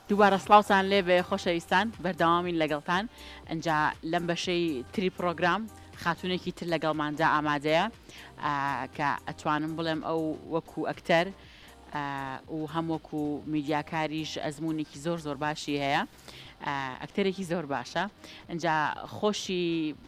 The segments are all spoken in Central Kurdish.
دووبارە سڵاوتان لێ بێ خۆشەویستان بەردەوامین لەگەڵتان ئەنجا لەم بەشەی تری پرۆگرام خاتونێکی تر لەگەڵماندا ئامادەیە کە ئەتوانم بڵێم ئەو وەکو ئەکتەر و هەم وەکو میدیاکاریش ئەزمونێکی زۆر زۆر باشی هەیە ئەکتەرێکی زۆر باشە ئەنجا خۆشی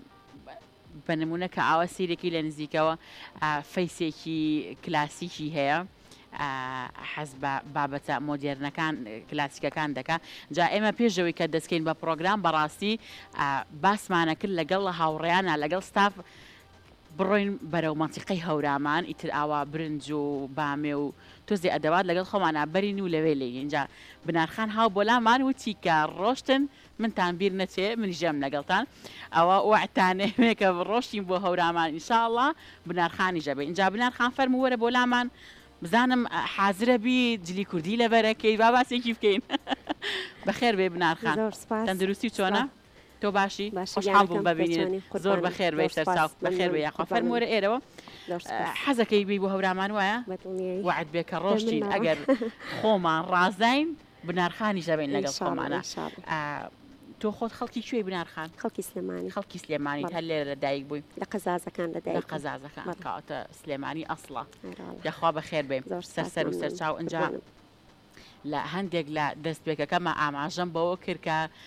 بەنمونە کە ئاوە سیرێکی لە نزیکەوە فەیسێکی کلاسیکی هەیە حەز بە بابەتە مۆدێرنەکان کلاسیکەکان دەکا جا ئێمە پێشەوەی کە دەستکەین بە پرۆگرام بەڕاستی باسمانە کرد لەگەڵ هاوڕێیانە لەگەڵ ستاف بڕۆین بەرەو مەنتیقەی هەورامان ئیتر ئاوا برنج و بامێ و تۆزی ئەدەوات لەگەڵ خۆمانە بەرین و لەوێ لێ اینجا بنارخان هاو بۆلامان وتی کە ڕۆشتن منتان بیر نەچێ منی ژەم لەگەڵتان ئەوە وعتانێمێ کە ڕۆشتین بۆ هەورامان ئینشاءڵڵا بنارخانی ژەبێ اینجا بنارخان فەرموو وەرە بۆلامان بزانم حازرە بی جلی کوردی لەبەرەکەی با باسێکی بکەین بەخێر بێ بنارخان تەندروستی چۆنە تۆ باشی خۆشحاڵ بووم ببینێت زۆر بەخێر بێ سەرچاو بەخێر بێ یاخوا فەرمووەرە ئێرەوە حەزەکەی بی بۆ هەورامان وایە وعد بێ کە ڕۆشتین ئەگەر خۆمان ڕازاین بنارخانی ژەبین لەگەڵ خۆمانە تۆ خۆت خەڵکی کوێی بنارخان خەڵکی سلێمانی خەڵکی سلێمانی هەر لێرە لەدایک بووی لە قەزازەکان لە قەزازەکان کاتە سلێمانی ئەسڵە یاخوا بەخێر بێ سەر و سەرچاو ئەنجا لە هەندێک لە دەستپێکەکەمە ئاماژەم بەوە کرد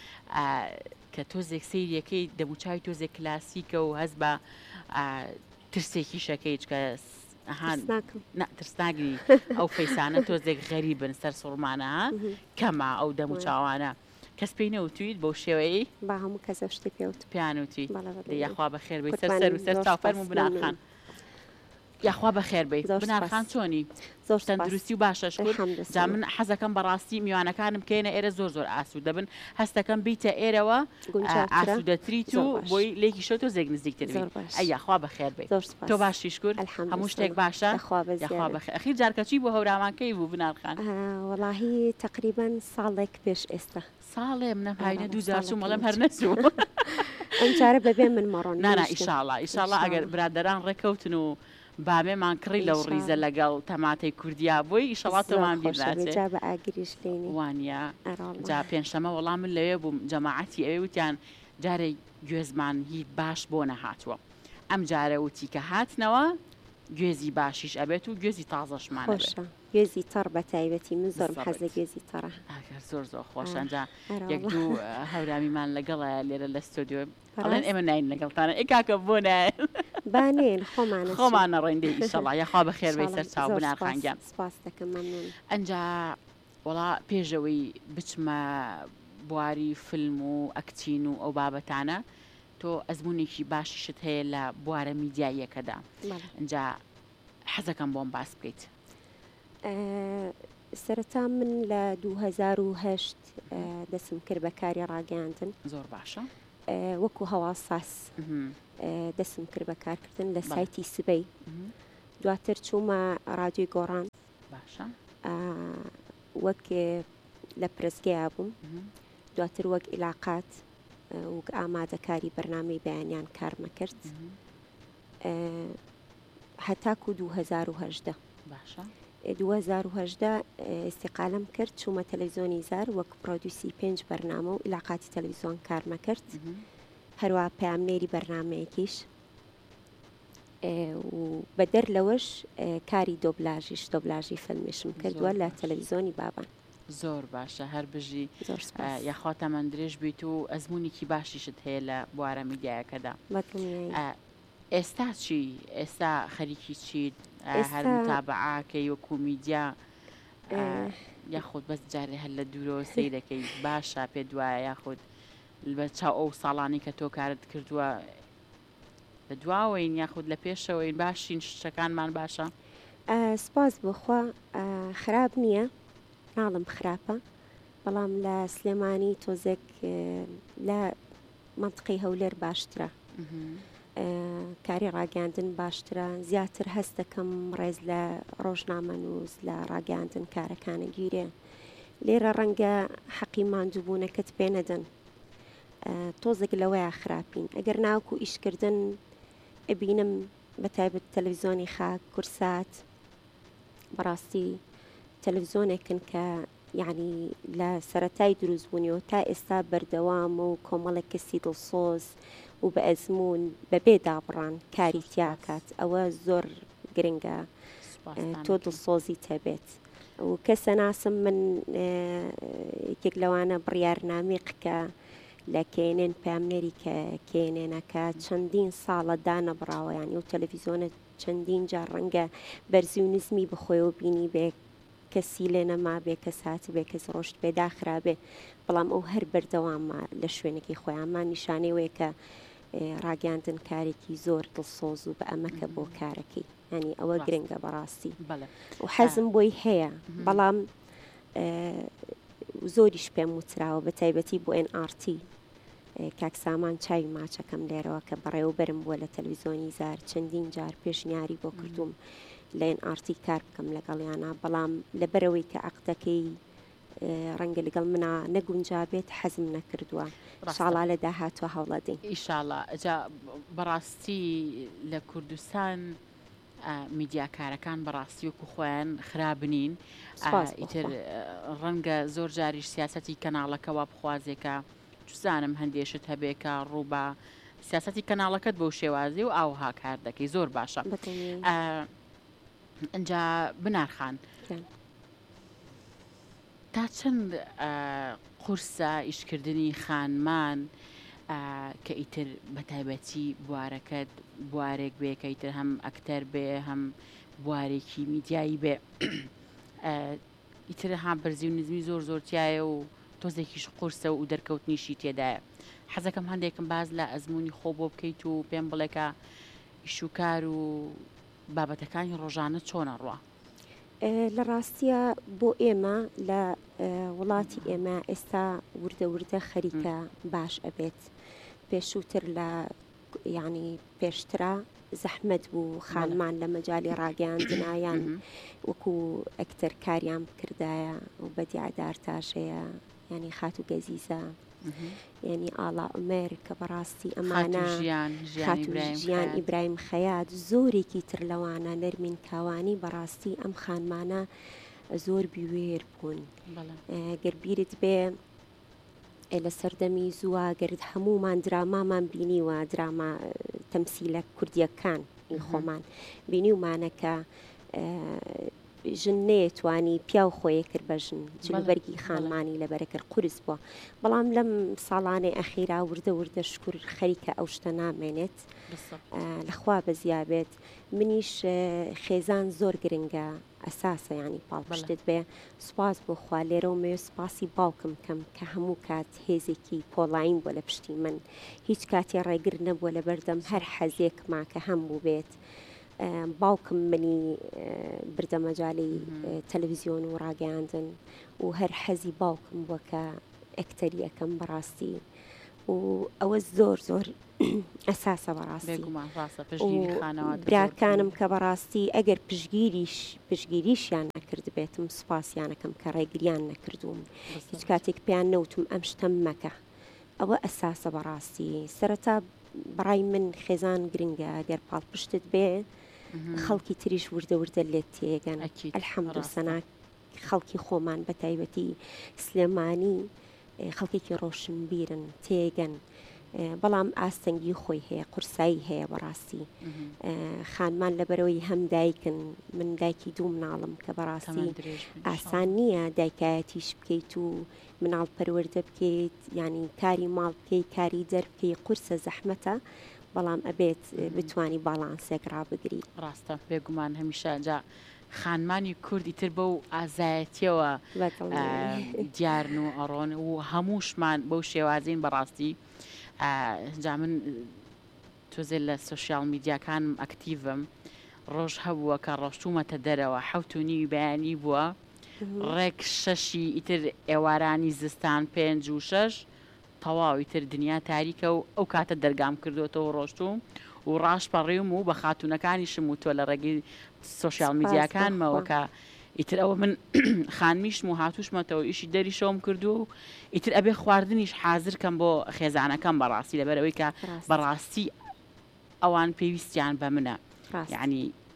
کە تۆزێک سیرەکەی دەموچاوی تۆزێک کلاسیکە و هەز بە ترسێکی شەکەی کە ترسناگری ئەو فەیسانە تۆزێک غەریبن سەر سوڕمانە کەما ئەو دەموچاوانە کەس پێی نەوتویت بەو شێوەیە با هەموو کەسە شتی پێوت پیانوتی یاخوا بەخێر بێت سەر و سەر چاوفەرموو بنارخان یاخوا بەخێر بیت بنارخان چۆنی زۆر تەندروستی و باشەش جا من حەزەکەم بەڕاستی میوانەکانم کێنە ئێرە زۆر زۆر ئاسوود دەبن هەستەکەم بیتە ئێرەوە ئاسوودەتریت و بۆی لێکی شۆ تۆ زێک نزیکتر ئەی یاخوا بەخێر بیت تۆ باشی شکر هەموو شتێک باشە یاخوا بەخێر ئەخیر جارکەچی بۆ هەورامانکەی بوو بنارخان وەڵاهی تقریبان ساڵێک پێش ئێستا ساڵێ منە پاینە دووجار چوو مەڵەم هەر نەچوو ئەمجارە بەبێ من مەڕۆن نانا ئیشاڵڵا ئەگەر برادەران ڕێکەوتن و بامێمان کڕی لەو ڕیزە لەگەڵ تەماتەی کوردیا بۆی ئیشەڵاتەوەمان بیراتێ بە ئاگریش لێنی وانە جا پێنجشەمە وەڵام من لەوێ بووم جەماعەتی ئەوێ وتیان جارێ گوێزمان هی باش بۆ نەهاتووە ئەم جارە وتی کە هاتنەوە گوێزی باشیش ئەبێت و گوێزی تازەشمان گوێزی تەڕ بە تایبەتی من زۆرم حەزە گوێزی تەڕە زۆر زۆر خۆشەنجا یەک دوو هەورامیمان لەگەڵە لێرە لە ستۆدیۆ ئەڵێن ئێمە ناین لەگەڵتانە ئێکاکە بۆ نایە بانێن خۆمانە ڕێندەی ئیشەڵڵا یاخوا بەخێر بێ سەر چاو بنارخانگیان سپاس دەکەم مەمنون ئەنجا وەڵا پێشەوەی بچمە بواری فیلم و ئەکتین و ئەو بابەتانە تۆ ئەزمونێکی باشیشت هەیە لە بوارە میدیاییەکەدا ئەنجا حەزەکەم بۆم باس بکەیت سەرەتا من لە 2010 دەسم کرد بە کاری ڕاگەاندن زۆر باشە وەکو هەواساس دەسم کرد بە کارکردن لە سایتی سبەی دواتر چوومە ڕادیۆی گۆڕان باشە وەک لە پرسگەیا بووم دواتر وەک عیلاقات وەک ئامادەکاری بەرنامەی بەیانیان کارمە کرد هەتاکو 2010 باشە 2010 استقالم کرد چوومە تەلەڤیزۆنی زار وەک پرۆدیوسی 5 بەرنامە و عیلاقاتی تەلەڤیزۆن کارمە کرد هەروە پەیامنێری بەرنامەیەکیش و بەدەر لەوەش کاری دۆبلاژی فەلمێشم کردووە لە تەلەڤیزۆنی بابان زۆر باشە هەر بژی یاخوا تەمەند درێژ بیت و ئەزمونێکی باشیشت هەیە لە بوارە میدیایەکەدا ئێستا چی ئێستا خەریکی چیت هەر متابعاکەی وەکو میدیا یاخود بەس جارێ هەر لە دوورەوە سەیرەکەی باشە پێ دوایە یاخود بە چاو ئەو ساڵانی کە تۆ کارت کردووە لە دواوەین یاخود لە پێشەوەی باشین شتەکانمان باشە سپاس بخوا خراپ نییە ناڵم خراپە بەڵام لە سلێمانی تۆزێک لە منطقی هەولێر باشترە کاری ڕاگەاندن باشترە زیاتر هەست دەکەم ڕێز لە ڕۆژنامە نووس لە ڕاگەاندن کارەکانە گیرێ لێرە ڕەنگە حەقی ماندووبوونەکەت پێ نەدەن تۆزێک لەوەیە خراپین ئەگەر ناوکو ئیشکردن ئەبینم بە تایبەت تەلەڤیزۆنی خاک کورسات بەڕاستی تەلەڤیزۆنێکن کە یعنی لە سەرەتای دروستبوونیەوە تا ئێستا بەردەوام و کۆمەڵێک کەسی دڵسۆز و بە ئەزمون بەبێ دابڕان کاری تیاکات ئەوە زۆر گرنگە تۆ دڵسۆزی تەبێت و کەسە ناسم من یەکێک لەوانە بڕیارنامێقکە لە کێنێن پامنێری کە کێنێنەکە چەندین ساڵە دانەبراوە یانی و تەلەڤیزۆنە چەندین جار ڕەنگە بەرزی و نزمی بخۆیەوە بینی بێ کەسی لێ نەما بێ کەس هات بێ کەس ڕۆشت بێ داخرابێ بەڵام ئەو هەر بەردەوامە لە شوێنێکی خۆیانمان نیشانەوەی کە ڕاگەاندن کارێکی زۆر دڵسۆز و بە ئەمەکە بۆ کارەکەی ینی ئەوە گرنگە بەڕاستی و حەزم بۆی هەیە بەڵام زۆریش پێم وتراوە بە تایبەتی بۆ NRT کاکسامان چاوی ماچەکەم لێرەوە کە بەڕێوەبەرم بووە لە تەلەڤیزۆنی زار چەندین جار پێشنیاری بۆ کردوم لە NRT کار بکەم لەگەڵیانە بەڵام لەبەرەوەی کە عەقدەکەی ڕەنگە لەگەڵ منە نەگونجا بێت حەزم نەکردووە شاڵا لە داهاتوە هەوڵەدەین ئیشاڵڵا ئەجا بەڕاستی لە کوردستان میدیاکارەکان بەڕاستی وەکو خۆیان خراپبنین ئیتر ڕەنگە زۆر جاریش سیاسەتی کەناڵەکەەوە بخوازێکە زانم هەندێشت هەبێکە ڕووبە سیاسەتی کەناڵەکەت بەو شێوازی و ئاوها کار دەکەی زۆر باشە ئەجا بنارخان تا چەند قورسە ئیشکردنی خانمان کە ئیتر بەتایبەتی بوارەکەت بوارێک بێ کە ئیتر هەم ئەکتەر بێ هەم بوارێکی میدیایی بێ ئیتر ها بەرزی و نزمی زۆر زۆرتیایە و تۆزێکیش قورسە و دەرکەوتنیشی تێدایە حەزەکەم هەندێکم باز لە ئەزمموی خۆ بۆ بکەیت و پێم بڵێکە ئیشوکار و بابەتەکانی ڕۆژانە چۆنە ڕوە لە ڕاستیە بۆ ئێمە لە وڵاتی ئێمە ئێستا وردە وردە خەریکە باش ئەبێت پێشووتر لە یعنی پێشترا زەحمەت بوو خانمان لە مەجای ڕاگەاندنایان وەکو ئەکتەر کاریان بکردایە و بەدیعدار تاشەیە ینی خات و گەزیزە ینی ئاڵا ئومێر کە بەڕاستی ئەمانە ژیان ئیبراهیم خەیات زۆرێکی تر لەوانە نەرمین کاوانی بەڕاستی ئەم خانمانە زۆر بیوێر بوون گەربیرت بێ لە سەردەمی زووە گەرت هەمومان درامامان بینیوە دراما تەمسیلە کوردیەکان خۆمان بینیومانەکە ژن نێتوانی پیا و خۆیە کرد بە ژن جلوبەرگی خانمانی لەبەرە کرد قورس بووە بەڵام لەم ساڵانەی ئەخیرا وردە وردە شکر خەریکە ئەو شتە نامێنێت لەخوا بەزیابێت منیش خێزان زۆر گرنگە ئەساسە ینی پاڵپشتت بێ سوپاس بۆ خوا لێرە و مێ سوپاسی باوکم کەم کە هەموو کات هێزێکی پۆڵین بووە لە پشتی من هیچ کاتی ڕێگر نەبووە لە بەردەم هەر حەزێکما کە هەم بوو بێت باوکم منی بردە مەجای تەلەڤیزیۆن و ڕاگەاندن و هەر حەزی باوکم بووە کە ئەکتەری ئەەکەم بەڕاستی و ئەوە زۆر زۆر ئەساسە بەڕاستی براکانم کە بەڕاستی ئەگەر پشگیریشیان نەکرد بێتم سوپاسیانەکەم کە ڕێگریان نەکردوم هیچ کاتێک پێیان نەوتم ئەم شتەم مەکە ئەوە ئەساسە بەڕاستی سەرەتا بەڕای من خێزان گرنگە ئەگەر پاڵپشتت بێ خەڵکی تریش وردە وردە لێت تێگەن ئەلحەمدو سەنا خەڵکی خۆمان بە تایبەتی سلێمانی خەڵکێکی ڕۆشنبیرن تێگەن بەڵام ئاستەنگی خۆی هەیە قورسایی هەیە بەڕاستی خانمان لەبەرەوەی هەم دایکن من دایکی دوو مناڵم کە بەڕاستی ئاسان نییە دایکایەتیش بکەیت و مناڵ پەروەردە بکەیت ینی کاری ماڵ بکەیت کاری دەربکەی قورسە زەحمەتە بەڵام ئەبێت بتانی باڵانسێک ڕابگری ڕاستە بێگومان هەمیشە جا خانمانی کوردی تر بەو ئازایەتیەوە دیارن و ئەڕۆن و هەمووشمان بەو شێوازین بەڕاستی جا من تۆزێ لە سوشیال میدیاکانم ئەکتیڤم ڕۆژ هەبووە کە ڕۆشتومەتە دەرەوە 7:30 بەیانی بووە ڕێک 6 ئیتر ئێوارانی زستان 5 و 6 تەواوی تر دنیا تاریکە و ئەو کاتە دەرگام کردوێتەوە ڕۆشتوم و ڕاشپەڕێم و بە خاتونەکانیشم و تۆ لە ڕێگەی سوشیال میدیاکانمەوەکە ئیتر ئەوە من خانمیشم و هاتوشمەتەوە ئیشی دەریشەوەم کردو و ئیتر ئەبێ خواردنیش حازرکەم بۆ خێزانەکەم بەڕاستی لەبەرەوەی کە بەڕاستی ئەوان پێویستیان بە منە یعنی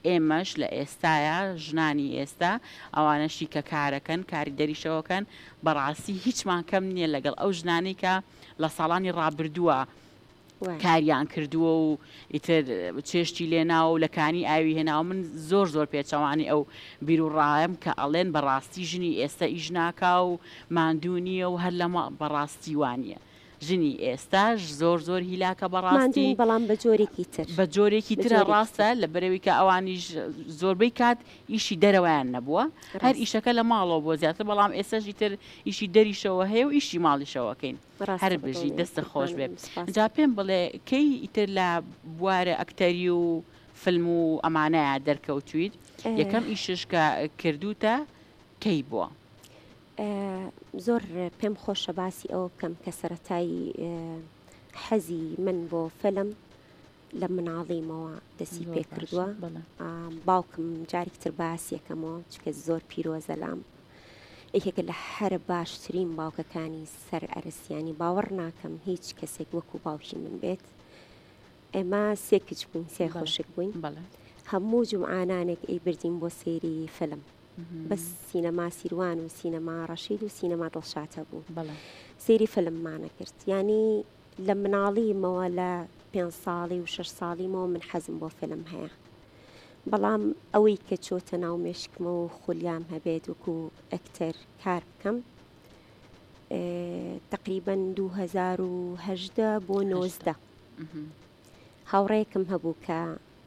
ئێمەش لە ئێستاە ژنانی ئێستا ئەوانەشی کە کارەکەن کاری دەریشەوەکەن بەڕاستی هیچمان کەم نییە لەگەڵ ئەو ژنانی کە لە ساڵانی ڕابردووە کاریان کردووە و ئیتر چێشتی لێناوە و لەکانی ئاوی هێناوە. من زۆر پێچەوانی ئەو بیرروڕایم کە ئەڵێن بەڕاستی ژنی ئێستا ئیژ ناکا و ماندوونیە و هەر لەمە بەڕاستی وانە. ژنی ئێستاش زۆر هیلاکە بەڕاستی، بەڵام بە جۆرێکی تر بە جۆرێکی ترە ڕاستە لە بەرەوەی کە ئەوانیش زۆربەی کات ئیشی دەرەوەیان نەبووە، هەر ئیشەکە لە ماڵەوە بۆ زیاتر، بەڵام ئێستاژی تر ئیشی دەریشەوە هەیە و ئیشی ماڵیشەوەکەین هەر بژی دەستە خۆش بێت. جا پێم بڵێ کەی ئیتر لە بوارە ئەکتەری و فیلم و ئەمانەیە دەرکەوتویت یەکەم ئیشش کە کردوتە کەی بووە؟ زۆر پێم خۆشە باسی ئەوە بکەم کە سەرەتایی حەزی من بۆ فەلم لە مناڵیمەوە دەستی پێ کردووە. باوکم جارێکتر باسی یەکەمەوە چکە زۆر پیرۆزە لام، یەکێکە لە هەرە باشترین باوکەکانی سەر ئەرسیانی باوەڕ ناکەم هیچ کەسێک وەکو باوکی من بێت. ئێمە سێ کچ بووین، سێ خۆشک بووین، هەموو جمعانانێک ئەی بردین بۆ سێری فەلم، بەس سینەما سیروان و سینەما ڕەشید و سینەما دڵشاتە بوو، سێری فەلممانە کرد. ینی لە مناڵیمەوە لە 5 ساڵی و 6 ساڵیمەوە من حەزم بۆ فەلم هەیە، بەڵام ئەوەی کە چۆتە ناو مێشکمەوە و خولیام هەبێت وەکو ئەکتەر کار بکەم تقریباً 2018 بۆ 19 هاوڕێیەکم هەبوو کە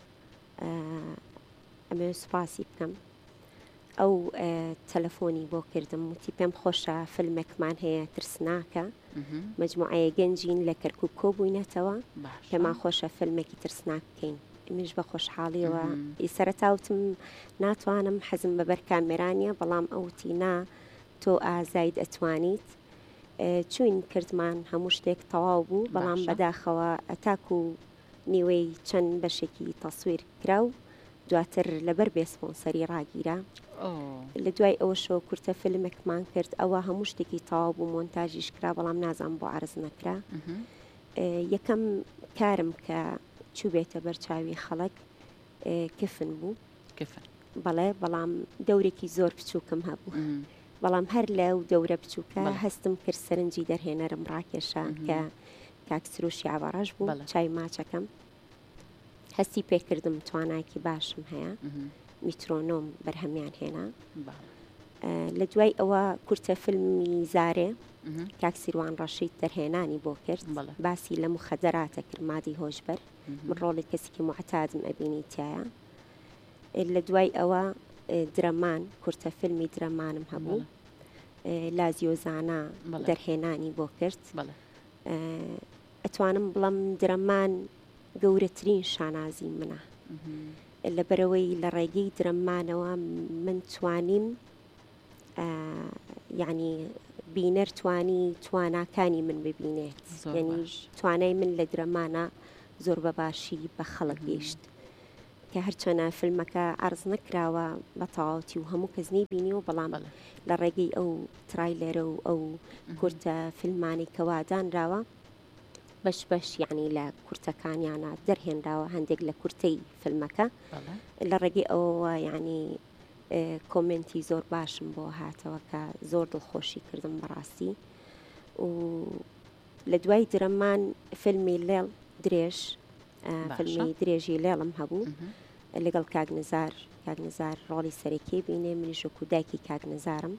ئەمێ سوپاسی بکەم، ئەو تەلەفۆنی بۆ کردم وتی پێم خۆشە فیلمێکمان هەیە ترسناکە، مەجموعەیە گەنجین لە کەرکوب کۆ بووینەتەوە، پێمان خۆشە فیلمێکی ترسناک بکەین. منش بە خۆشحاڵیەوە ئیسەرەتاوتم ناتوانم حەزم بەبەر کامێرانیە، بەڵام ئەوتی نا تۆ ئازاید ئەتوانیت. چوین کردمان هەموو شتێک تەواو بوو، بەڵام بەداخەوە ئەتاک و نیوەی چەند بەشێکی تەسویر کرا و دواتر لەبەر بێ سپۆنسەری ڕاگیرا. لە دوای ئەوەشەوە کورتە فیلمێکمان کرد، ئەوە هەموو شتێکی تەواو بوو، مۆنتاژیش کرا، بەڵام نازانم بۆ عەرز نەکرا. یەکەم کارم کە چوو بێتە بەرچاوی خەڵک کفن بوو، بەڵێ، بەڵام دەورێکی زۆر بچووکم هەبوو، بەڵام هەر لەو دەورە بچووکە هەستم کرد سەرنجی دەرهێنەرم ڕاکێشە کە کاکسروشی ئاوەڕەش بوو، چای ماچەکەم هەستی پێکردم، توانایکی باشم هەیە، میترۆنۆم بەرهەمیان هێنا. لە دوای ئەوە کورتە فیلمی زارێ کاکسیروان ڕەشید دەرهێنانی بۆ کرد، باسی لە مخەدەراتە کرد، مادی هۆشبەر، من ڕۆڵی کەسێکی معتادم ئەبینی تایە. لە دوای ئەوە درەمان کورتە فیلمی درەمانم هەبوو، لازیۆزانە دەرهێنانی بۆ کرد. ئەتوانم بڵم درەمان گەورەترین شانازی منە، لەبەرەوەی لە ڕێگەی درەمانەوە من توانیم یعنی بینەر تواناکانی من ببینێت، یعنی توانای من لە درەمانە زۆر بەباشی بە خەڵک گەیشت کە هەرچەنە فیلمەکە عەرز نەکراوە بە تەواوەتی و هەموو کەس نەیبینیوە، بەڵام لە ڕێگەی ئەو ترایلەرە و ئەو کورتە فیلمانی کەوا دانراوە بەش یعنی لە کورتەکانیانە دەرهێنراوە هەندێک لە کورتەی فیلمەکە، لە ڕێگەی ئەوەوە یعنی کۆمنتی زۆر باشم بۆ هاتەوە کە زۆر دڵخۆشی کردم بەڕاستی. و لە دوای درەمان فیلمی لێڵ درێژ، فیلمی درێژی لێڵم هەبوو لەگەڵ کاگنزار ڕۆڵی سەرەکی بینێ، منیش وەکو دایکی کاگنزارم.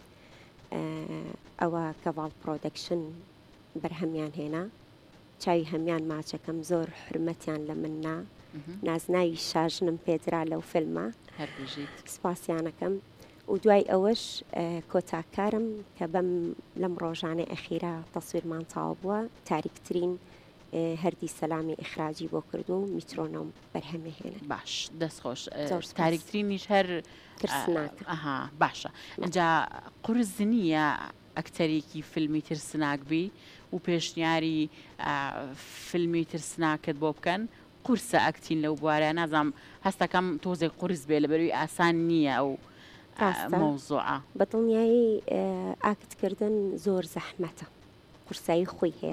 ئەوە کەڤاڵ پرۆدەکشن بەرهەمیان هێنا، چاوی هەمیان ماچەکەم زۆر حرمەتیان لە مننا، نازناوی شاژنم پێدرا لەو فیلمە، سپاسیانەکەم. و دوای ئەوەش کۆتاکارم کە بەم لەم ڕۆژانەی ئەخیرا تەسویرمان تاوا بووە، تاریکترین هەردی سەلامی ئیخراجی بۆ کردو و میترۆنۆم بەرهەمێ هێنا. باش، دەستخۆش، تاریکترینیش هەر ترسناکە. باشە، ئەجا قورس نییە ئەکتەرێکی فیلمی ترسناک بی و پێشنیاری فیلمی ترسناکت بۆ بکەن، قورسە ئەکتین لەو بوارە، نازام هەستەکەم تۆزێک قورس بێ لەبەروی ئاسان نییە ئەو مۆزوعە. بەدڵنیایی ئاکتکردن زۆر زەحمەتە، قورسایی خۆی هەیە،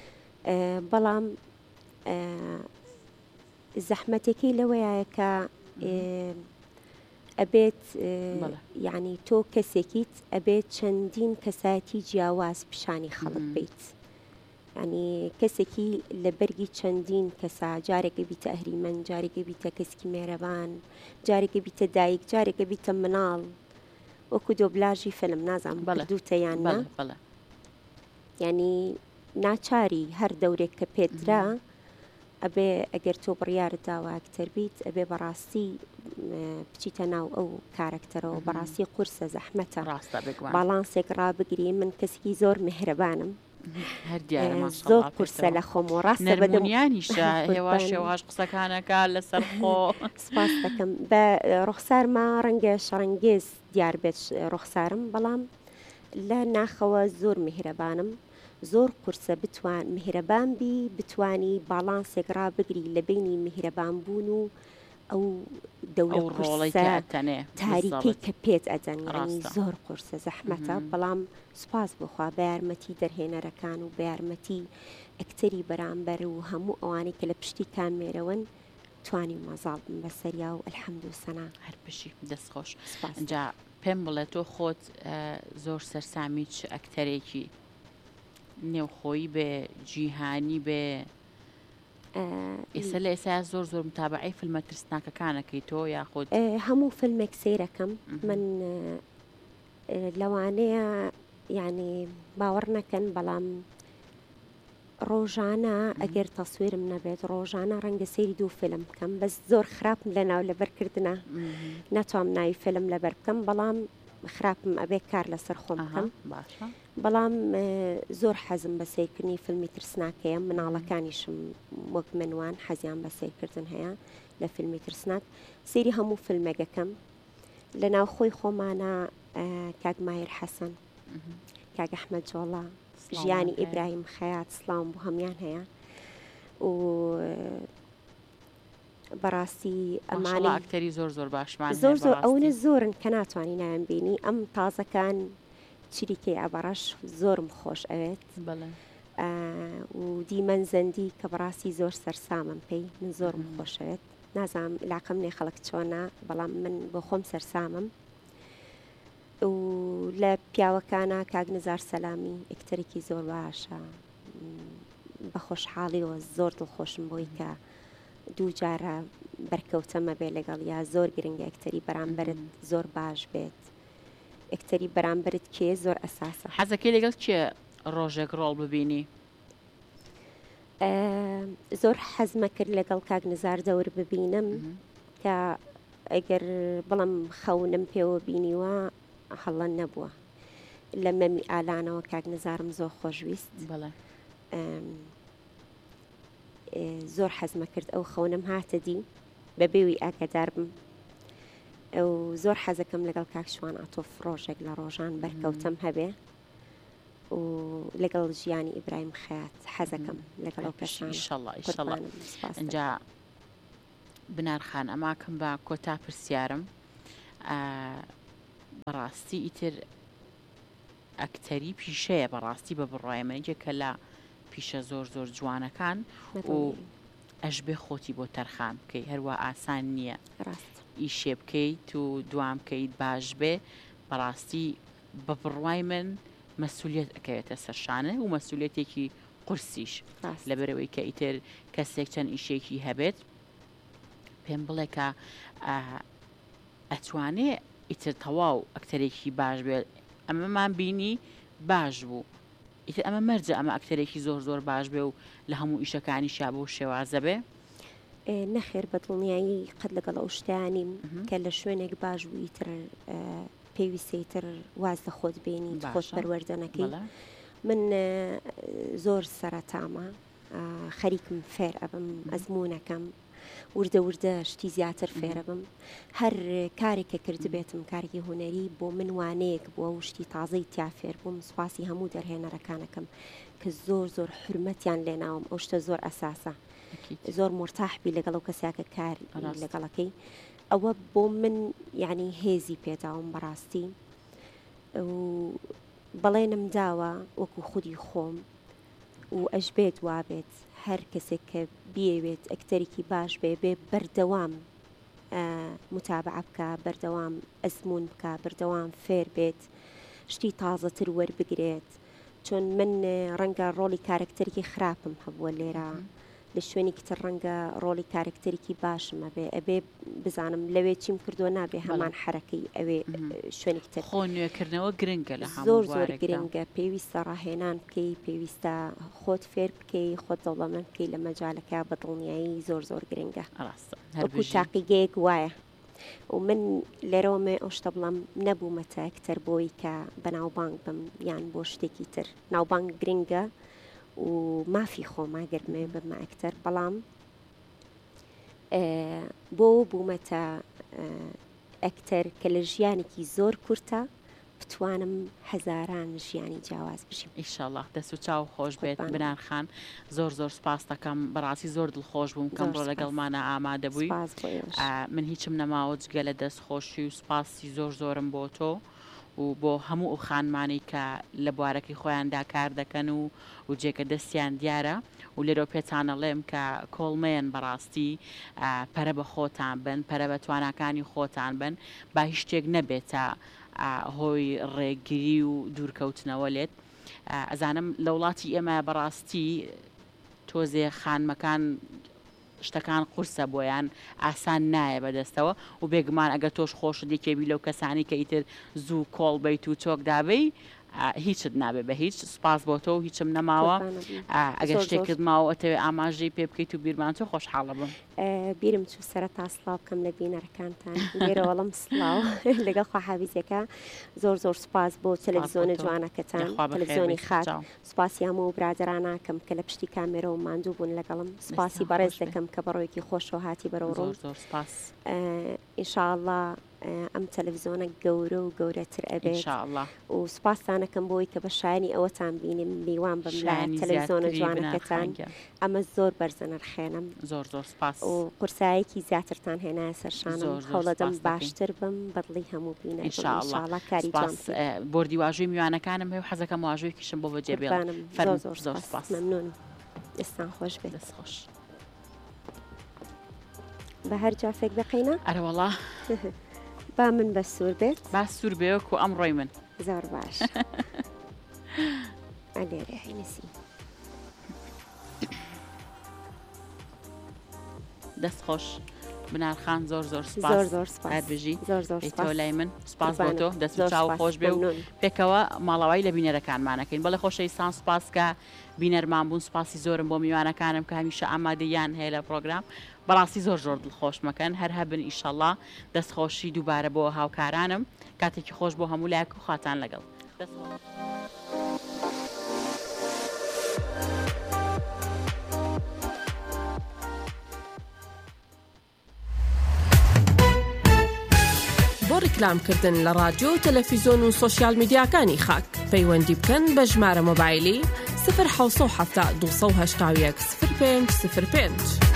بەڵام زەحمەتێکی لەوەیە کە ئەبێت بەڵێ. یعنی تۆ کەسێکیت ئەبێت چەندین کەساتی جیاواز پیشانی خەڵک بیت. ینی کەسێکی لە بەرگی چەندین کەسا جارێکە بیتە ئەهریمەن، جارێکە بیتە کەسکی مێرەبان، جارێکە بیتە دایک، جارێکە بیتە مناڵ، وەکو دۆبلاژی فلم نازانم بردووتە یان نا. ینی ناچاری هەر دەورێک کە پێدرا ئەبێ ئەگەر تۆ بڕیارت داوە ئەکتەر بیت ئەبێ بەڕاستی بچیتە ناو ئەو کارکتەرەوە. بەڕاستی قورسە زەحمەتە باڵانسێک ڕابگری. من کەسکی زۆر مهرەبانم، زۆر قورسە لە خۆم و ڕاستە بەدەمونیانیشە هێواش قسەکانەکە لەسەر خۆ. سپاس دەکەم. بە ڕوخسارما ڕەنگە شەڕەنگێز دیار بێت ڕوخسارم، بەڵام لە ناخەوە زۆر میهرەبانم، زۆر قورسە بتوان میهرەبان بی، بتانی باڵانسێک ڕابگری لە بینی میهرەبان بوون و ئەو دەورە قورسە تاریکی کە پێت ئەدەن. زۆر قورسە زەحمەتە، بەڵام سوپاس بخوا بە یارمەتی دەرهێنەرەکان و بە یارمەتی ئەکتەری بەرامبەر و هەموو ئەوانەی کە لە پشتی کامێرەوەن توانی مەزاڵ بن بەسەریا و ئەلحەمدو سەنا هەر پشی دەستخۆش. اینجا پێم بڵێ تۆ خۆت زۆر سەرسامی چ ئەکتەرێکی نێوخۆیی بێ جیهانی بێ ئێستا لە ئێستا زۆر متابعی فیلمە ترسناکەکانەکەی تۆ یاخود هەموو فیلمێک سەیرەکەم. من لەوانەیە یعنی باوەڕ نەکەن، بەڵام ڕۆژانە ئەگەر تەسویرم نەبێت ڕۆژانە ڕەنگە سەیری 2 فیلم بکەم. بەس زۆر خراپم لە ناو لەبەرکردنە، ناتوانم ناوی فیلم لەبەر بکەم، بەڵام خراپم ئەبێ کار لەسەر خۆم بکەم. بەڵام زۆر حەزم بە سیرکردنی فیلمی ترسناکەیە. مناڵەکانیشم وەک منوان حەزیان بە سیرکردن هەیە لە فیلمی ترسناک. سەیری هەموو فیلمێگەکەم. لە ناوخۆی خۆمانە کاک ماهیر حەسەن، کاک ئەحمەد جۆڵا، ژیانی ئیبراهیم خەیات، سڵام بۆ هەمیان هەیە. و بەڕاستی ئەمانە ئەکتەری زۆر باشمان زۆر ئەوە زۆرن کە ناتوانانی نایان بینی. ئەم تازەکان چریکەی ئەبەڕەش زۆرم خۆش ئەوێت. و دیمەن زەندی کە بەڕاستی زۆر سەرسامم پێی، من زۆرم خۆشەوێت. نازانم لاقم نێ خەڵک چۆنە، بەڵام من بۆ خۆم سەرسامم. و لە پیاوەکانە کاک نزار سەلامی ئەکتەرێکی زۆر باشە، بە خۆشحاڵیەوە زۆر دڵخۆشم بۆی کە دوو جارە بەرکەوتەمە بێ لەگەڵ یا زۆر گرنگە ئەکتەری بەرامبەرت زۆر باش بێت. ئەکتەری بەرامبەرت کێ زۆر ئەساسە. حەزەکەی لەگەڵ کێ ڕۆژێک ڕۆڵ ببینی؟ زۆر حەزمە کرد لەگەڵ کاک نزار دەور ببینم، کە ئەگەر بەڵام خەونم پێوە بینیوە هەڵە نەبووە. لە مەمی ئالانەوە کاک نزارم زۆر خۆشویست، زۆر حەزمە کرد ئەو خەونم هاتە دی بە بێوی ئاگادار بم. ئەو زۆر حەزەکەم لەگەڵ کاک شوان ئاتۆف ڕۆژێک لە ڕۆژان بەرکەوتم هەبێ و لەگەڵ ژیانی ئیبراهیم خەیات حەزەکەم لەگەڵ ئەو کەسان. ئینشەڵڵا. اینجا بنارخان ئەماکەم بە کۆتا پرسیارم، بەڕاستی ئیتر ئەکتەری پیشەیە بەڕاستی بە بڕای منێکە لە پیشە زۆر جوانەکان و ئەش بێ خۆتی بۆ تەرخان بکەی، هەروە ئاسان نییە ئیشێ بکەیت و دوام بکەیت باش بێ. بەڕاستی بە بڕوای من مەسئولیت ئەکەوێتە سەرشانە و مەسئولیتێکی قورسیش، لەبەرەوەی کە ئیتر کەسێک چەند ئیشێکی هەبێت پێم بڵێ کە ئەتوانێ ئیتر تەواو ئەکتەرێکی باش بێت. ئەمەمان بینی باش بوو، ئیتر ئەمە مەرجە ئەمە ئەکتەرێکی زۆر باش بێ و لە هەموو ئیشەکانی شا بۆ شێوازە بێ. نەخێر بە دڵنیایی قەت لەگەڵ ئەو شتیانیم کە لە شوێنێک باش بوو ئیتر پێویستەیتر واز لە خۆت بینی خۆت پەروەردەنەکەی. من زۆر سەرەتامە خەریکم فێر ئەبم، ئەزمونەکەم وردە شتی زیاتر فێرە بم. هەر کارێکە کرد بێتم کارێکی هوەری بۆ من وانەیەک بووە و شتی تازەی تیا فێر بووم. سوپاسی هەموو دەرهێنەرەکانەکەم کە زۆر حرمەتیان لێناوم. ئەو شتە زۆر ئەساسە، زۆر مرتاحبی لەگەڵ ئەو کەساکە کار لەگەڵەکەی. ئەوە بۆ من یعنی هێزی پێداوم بەڕاستی و بەڵێنم داوە وەکو خودی خۆم و ئەش بێت وابێت هەر کەسێک کە بیەوێت ئەکتەرێکی باش بێ بێ بەردەوام متابعە بکە بەردەوام ئەزمون بکە بەردەوام فێر بێت شتی تازەتر وەربگرێت چۆن من ڕەنگە ڕۆلی کارکتەرێکی خراپم هەبووە لێرە لە شوێنێکی تر ڕەنگە ڕۆلی کارکتەرێکی باشم ئەبێ بزانم لەوێ چیم کردووە نابێ هەمان حرەکەی ئەوێ شوێنێکی تر خۆ نوێکردنەوە گرنگە لە زۆر زۆر گرنگە پێویستە ڕاهێنان بکەی پێویستە خۆت فێر بکەی خۆت دەوڵەمەند بکەی لە مەجالەکە بە دڵنیایی زۆر گرنگە وەکو تاقیگەیەک وایە و من لێرەوەمێ ئەو شتە بڵام نەبوومەتە ئەکتەر بۆی کە بەناوبانگ بم یان بۆ شتێکی تر ناوبانگ گرنگە و مافی خۆما گەرمێ بمە ئەکتەر بەڵام بۆ بوومەتە ئەکتەر کە لە ژیانێکی زۆر کورتە بتوانم هەزاران ژیانی جیاواز بژیم ئیشەڵڵا دەست و چاو خۆش بێت بنان خان زۆر سپاس دەکەم بەڕاستی زۆر دڵخۆش بووم کەم ڕۆ لەگەڵمانە ئامادە بووی من هیچم نەماوە جگە لە دەستخۆشی و سپاسی زۆرم بۆ تۆ و بۆ هەموو ئەو خانمانی کە لە بوارەکەی خۆیاندا کار دەکەن و جێگە دەستیان دیارە و لێرە پێتانەڵێم کە کۆڵمەیەن بەڕاستی پەرە بە خۆتان بن پەرە بە تواناکانی خۆتان بن با هیچ شتێک نەبێتە هۆی ڕێگیری و دوورکەوتنەوە لێت ئەزانم لە وڵاتی ئێمە بەڕاستی تۆزێ خانمەکان شتەکان قورسە بۆیان ئاسان نایە بەدەستەوە و بێگومان ئەگە تۆش خۆش دیکێبی لەو کەسانی کە ئیتر زوو کۆڵ بیت و چۆک دابی هیچت نابێ بە هیچ سپاس بۆ تۆ هیچم نەماوە ئەگەر شتێکت ماوە ئەتەوێ ئاماژەی پێ بکەیت و بیرمان تۆ خۆشحاڵە بم بیرم چوو سەرەتا سڵاو بکەم لە بینەرەکانتان لێرەوەڵم سڵاو لەگەڵ خواحافیزەکە زۆر سپاس بۆ تەلەڤیزیۆنە جوانەکەتان تەلەڤیزیۆنی خاک سپاسی هەموو برادراناکەم کە لە پشتی کامێرەوە ماندوو بوون لەگەڵم سپاسی بەڕێز دەکەم کە بەڕۆیەکی خۆشەوە هاتی بەرەو ڕۆ ئینشاءڵڵا ئەم تەلەڤیزیۆنە گەورە و گەورەتر ئەبێت و سپاسانەکەم بۆی کە بە شایانی ئەوەتان بینیم میوان بم لە تەلەڤیزیۆنە جوانەکەتان ئەمە زۆر بەرزە نرخێنم زۆر سپاس و قورسایەکی زیاترتان هێنایە سەرشانم هەوڵەدەم باشتر بم بەدڵی هەموو بینە ئینشاءڵڵا کاری جوان بردی واژووی میوانەکانم هەیە و حەزەکەم واژوویەکیشم بۆ بەجێ بێڵم زۆر سپاس مەمنون ئێستان خۆش بێت دەست خۆش بە هەر جافێک بقینە ئەرەوەڵا با من بە سوور بێت با سوور بێوەکو ئەم ڕۆی من زۆر باش ئەلێرە هینسی دەست خۆش بنارخان زۆر سپاس هەربژی تۆ لای من سپاس بۆ تۆ دەست و چاو خۆش بێ و پێکەوە ماڵەوەی لە بینەرەکانمانەکەین بەڵێ خۆشەویستان سپاس کە بینەرمان بوون سپاسی زۆرم بۆ میوانەکانم کە هەمیشە ئامادەیان هەیە لە پرۆگرام بەڕاستی زۆر دڵخۆش مەکەن هەر هەبن ئیشەڵڵا دەستخۆشی دووبارە بۆ هاوکارانم کاتێکی خۆش بۆ هەموو لایەک و خاتان لەگەڵ بۆ ڕیکلامکردن لە ڕادیۆ و تەلەڤیزیۆن و سۆشیال میدیاکانی خاک پەیوەندی بکەن بە ژمارە مۆبایلی 070 281 0505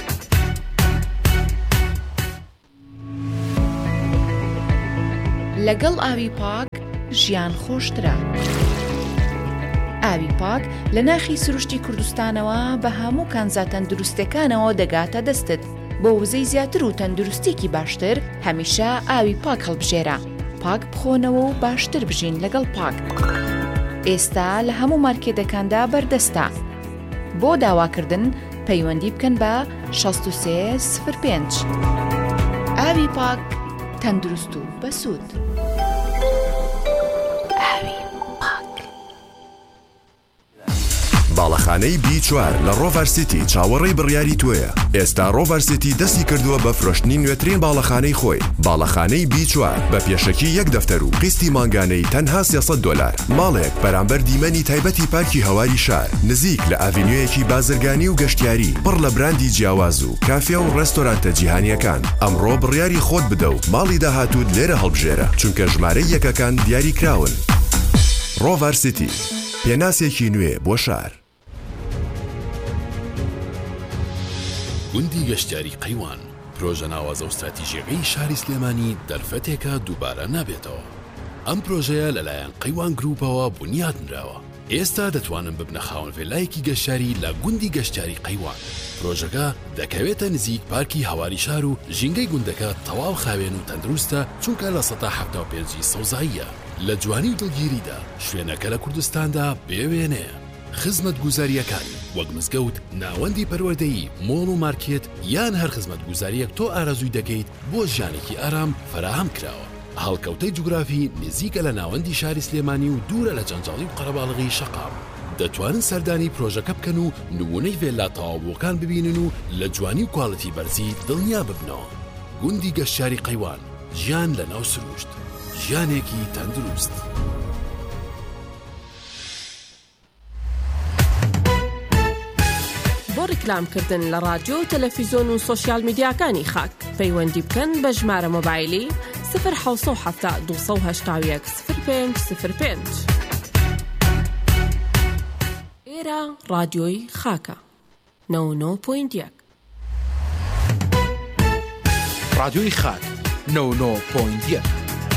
لەگەڵ ئاوی پاک ژیان خۆشترە. ئاوی پاک لە ناخی سروشتی کوردستانەوە بە هەموو کانزا تەندروستەکانەوە دەگاتە دەستت بۆ وزەی زیاتر و تەندروستێکی باشتر هەمیشە ئاوی پاک هەڵبژێرە پاک بخۆنەوە و باشتر بژین لەگەڵ پاک. ئێستا لە هەموو مارکێتەکاندا بەردەستە. بۆ داواکردن پەیوەندی بکەن بە 6305 ئاوی پاک تەندروست و بەسوود. باڵەخانەی B4 لە ڕۆڤەرسیتی چاوەڕێی بڕیاری توێە. ئێستا ڕۆڤەرسیتی دەستی کردووە بە فرۆشتنی نوێترین باڵەخانەی خۆی. باڵەخانەی B4 بە پێشەکی 1 دەفتەر و قستی مانگانەی تەنها $300. ماڵێک بەرامبەر دیمەنی تایبەتی پارکی هەواری شار نزیک لە ئاڤینیۆیەکی بازرگانی و گەشتیاری پڕ لە براندی جیاواز و کافێ و ڕێستۆرانتە جیهانیەکان. ئەمڕۆ بڕیاری خۆت بدە و ماڵی داهاتوت لێرە هەڵبژێرە چونکە ژمارەی یەکەکان دیاری کراون. ڕۆڤەرسیتی پێناسێکی نوێ بۆ شار. گوندی گەشتیاری قەیوان پرۆژە ناوازە و استراتیژیەکەی شاری سلێمانی دەرفەتێکە دووبارە نابێتەوە. ئەم پرۆژەیە لەلایەن قەیوان گروپەوە بنیاد نراوە ئێستا دەتوانن ببنە خاوەن ڤێلایەکی گەشتیاری لە گوندی گەشتیاری قەیوان. پرۆژەکە دەکەوێتە نزیک پارکی هەواری شار و ژینگەی گوندەکە تەواو خاوێن و تەندروستە چونکە لە 175 سەوزاییە. لە جوانی و دڵگیریدا شوێنەکە لە کوردستاندا بێوێنەیە. خزمەت گوزاریەکان وەک مزگەوت، ناوەندی پەروەردەیی، مۆڵ و مارکێت یان هەر خزمەت گوزاریەک تۆ ئارەزووی دەکەیت بۆ ژیانێکی ئارام فراهەم کراوە. هەڵکەوتەی جوگرافی نزیکە لە ناوەندی شاری سلێمانی و دوورە لە جەنجاڵی و قەرەباڵغی شەقام. دەتوانن سەردانی پرۆژەکە بکەن و نمونەی ڤێلا تەواوبووەکان ببینن و لە جوانی و کواڵەتی بەرزی دڵنیا ببنەوە. گوندی گەشتیاری قەیوان، ژیان لە ناو سروشت، ژیانێکی تەندروست. بۆ ڕیکلامکردن لە ڕادیۆ و تەلەڤیزۆن و سۆشیال میدیاکانی خاک پەیوەندی بکەن بە ژمارە مۆبایلی 070 281 0505. ئێرە ڕادیۆی خاکە 99.1 ڕادیۆی خاک 99.1